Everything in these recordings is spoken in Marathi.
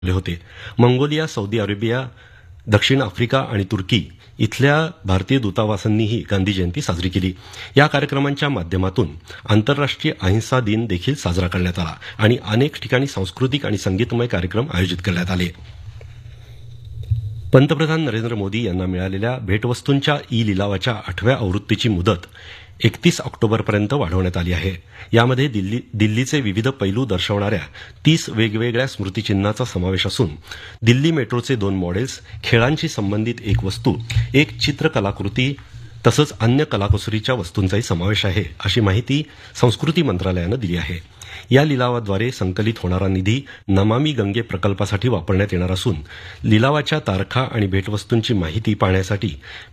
होते. मंगोलिया, सौदी अरेबिया, दक्षिण आफ्रिका आणि तुर्की इथल्या भारतीय दूतावासांनीही गांधी जयंती साजरी केली. या कार्यक्रमांच्या माध्यमातून आंतरराष्ट्रीय अहिंसा दिन देखील साजरा करण्यात आला आणि अनेक ठिकाणी सांस्कृतिक आणि संगीतमय कार्यक्रम आयोजित करण्यात आले. पंतप्रधान नरेंद्र मोदी यांना मिळालेल्या भेटवस्तूंच्या ई लिलावाच्या 8व्या आवृत्तीची मुदत 31 ऑक्टोबरपर्यंत वाढवण्यात आली आहे. यामध्ये दिल्लीचे विविध पैलू दर्शवणाऱ्या 30 वेगवेगळ्या स्मृतिचिन्हाचा समावेश असून दिल्ली मेट्रोचे 2 मॉडेल्स, खेळांशी संबंधित एक वस्तू, एक चित्रकलाकृती तसंच अन्य कलाकुसरीच्या वस्तूंचाही समावेश आहे, अशी माहिती संस्कृती मंत्रालयानं दिली आहे. या लिलावाद्वारे संकलित होणारा निधी नमामी गंगे प्रकल्पासाठी वापरण्यात येणार असून लिलावाच्या तारखा आणि भेटवस्तूंची माहिती पाहण्यासाठी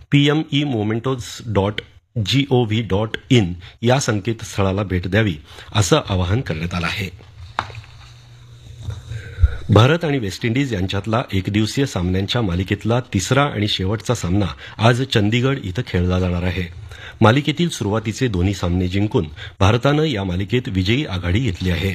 PMEmomentos.gov.in या संकेतस्थळाला भेट द्यावी असं आवाहन करण्यात आलं आहे. भारत आणि वेस्ट इंडिज यांच्यातला एकदिवसीय सामन्यांच्या मालिकेतला तिसरा आणि शेवटचा सामना आज चंदीगड इथं खेळला जाणार आहे. मालिकेतील सुरुवातीचे दोन्ही सामने जिंकून भारतानं या मालिकेत विजयी आघाडी घेतली आहे.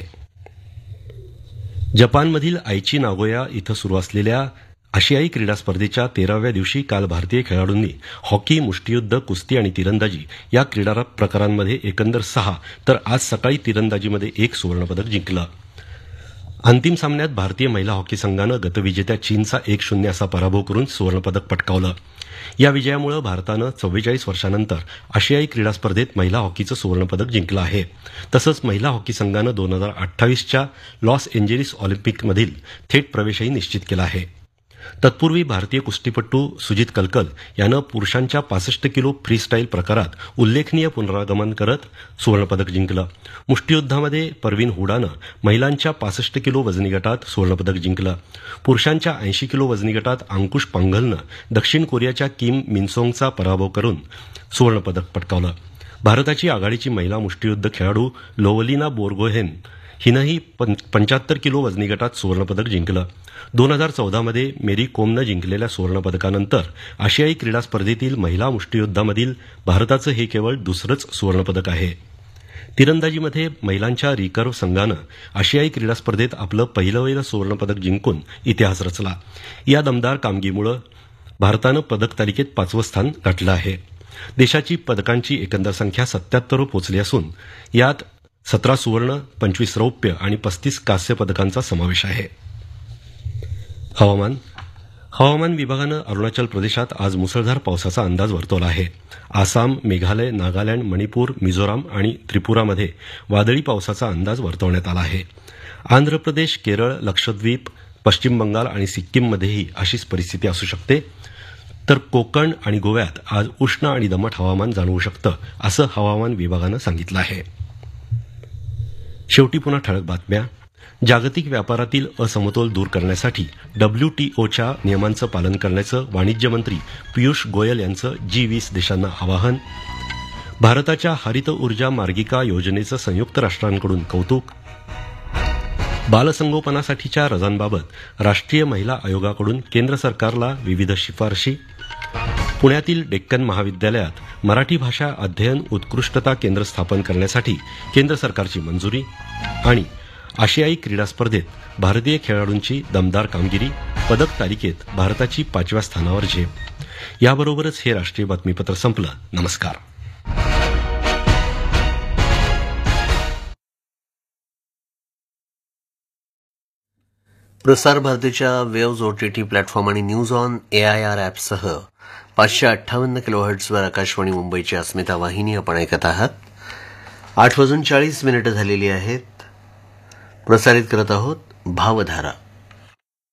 जपानमधील आयची नागोया इथं सुरू असलेल्या आशियाई क्रीडा स्पर्धेच्या 13व्या दिवशी काल भारतीय खेळाडूंनी हॉकी, मुष्टियुद्ध, कुस्ती आणि तिरंदाजी या क्रीडा प्रकारांमध्ये एकंदर 6 तर आज सकाळी तिरंदाजीमध्ये 1 सुवर्णपदक जिंकलं. अंतिम सामन्यात भारतीय महिला हॉकी संघानं गतविजेत्या चीनचा 1-0 असा पराभव करून सुवर्णपदक पटकावलं. या विजयामुळे भारतानं 44 वर्षांनंतर आशियाई क्रीडा स्पर्धेत महिला हॉकीचं सुवर्णपदक जिंकलं आहे. तसंच महिला हॉकी संघानं 2028च्या लॉस एंजेलिस ऑलिम्पिकमधील थेट प्रवेशही निश्चित केला आहे. तत्पूर्वी भारतीय कुस्तीपटू सुजित कलकल यानं पुरुषांच्या 65 किलो फ्रीस्टाईल प्रकारात उल्लेखनीय पुनरागमन करत सुवर्णपदक जिंकलं. मुष्टियुद्धामध्ये परवीन हुडानं महिलांच्या 65 किलो वजनी गटात सुवर्णपदक जिंकलं. पुरुषांच्या 80 किलो वजनी गटात अंकुश पांघलनं दक्षिण कोरियाच्या किम मिनसोंगचा पराभव करून सुवर्णपदक पटकावलं. भारताची आघाडीची महिला मुष्टियुद्ध खेळाडू लोवलिना बोरगोहेन हिनंही 75 किलो वजनी गटात सुवर्णपदक जिंकलं. 2014मध्ये मेरी कोमनं जिंकलेल्या सुवर्णपदकानंतर आशियाई क्रीडा स्पर्धेतील महिला मुष्टियुद्धामधील भारताचं हे केवळ दुसरंच सुवर्णपदक आहे. तिरंदाजीमध्ये महिलांच्या रिकर्व्ह संघानं आशियाई क्रीडा स्पर्धेत आपलं पहिलं सुवर्णपदक जिंकून इतिहास रचला. या दमदार कामगिरीमुळे भारतानं पदक तालिकेत 5वं स्थान गाठलं आहे. देशाची पदकांची एकंदर संख्या 77 पोहोचली असून यात 17 सुवर्ण, 25 रौप्य आणि 35 कांस्य पदकांचा समावेश आहे. हवामान विभागानं अरुणाचल प्रदेशात आज मुसळधार पावसाचा अंदाज वर्तवला आहे. आसाम, मेघालय, नागालँड, मणिपूर, मिझोराम आणि त्रिपुरामध्ये वादळी पावसाचा अंदाज वर्तवण्यात आला आहे. आंध्र प्रदेश, केरळ, लक्षद्वीप, पश्चिम बंगाल आणि सिक्कीममध्येही अशीच परिस्थिती असू शकते. तर कोकण आणि गोव्यात आज उष्ण आणि दमट हवामान जाणवू शकतं, असं हवामान विभागानं सांगितलं आहे. शेवटी पुन्हा ठळक बातम्या. जागतिक व्यापारातील असमतोल दूर करण्यासाठी WTOच्या नियमांचं पालन करण्याचं वाणिज्य मंत्री पियुष गोयल यांचं G20 देशांना आवाहन. भारताच्या हरित ऊर्जा मार्गिका योजनेचं संयुक्त राष्ट्रांकडून कौतुक. बालसंगोपनासाठीच्या रजांबाबत राष्ट्रीय महिला आयोगाकडून केंद्र सरकारला विविध शिफारशी. पुण्यातील डेक्कन महाविद्यालयात मराठी भाषा अध्ययन उत्कृष्टता केंद्र स्थापन करण्यासाठी केंद्र सरकारची मंजुरी. आणि आशियाई क्रीडा स्पर्धेत भारतीय खेळाडूंची दमदार कामगिरी, पदक तालिकेत भारताची 5व्या स्थानावर झेप. याबरोबरच हे राष्ट्रीय बातमीपत्र संपलं. नमस्कार. प्रसार भारतीच्या वेव्ज OTT प्लॅटफॉर्म आणि न्यूज ऑन AIR ॲपसह 558 किलोहर्ट्झवर आकाशवाणी मुंबईची अस्मिता वाहिनी आपण ऐकत आहात. 8:40 झालेली आहेत. प्रसारित करत आहोत भावधारा.